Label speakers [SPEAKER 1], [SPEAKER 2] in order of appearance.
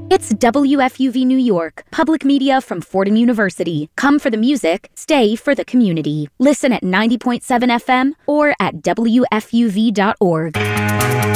[SPEAKER 1] It's WFUV New York, public media from Fordham University. Come for the music, stay for the community. Listen at 90.7 FM or at WFUV.org.